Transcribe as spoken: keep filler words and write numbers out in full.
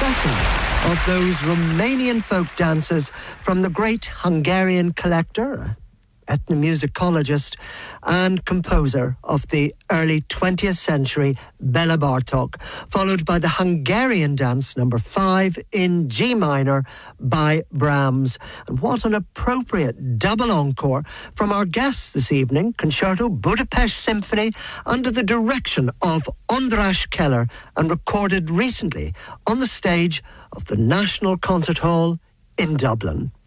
second of those Romanian folk dances from the great Hungarian collector, ethnomusicologist and composer of the early twentieth century, Bela Bartok, followed by the Hungarian dance number five in G minor by Brahms. And what an appropriate double encore from our guests this evening, Concerto Budapest Symphony, under the direction of András Keller, and recorded recently on the stage of the National Concert Hall in Dublin.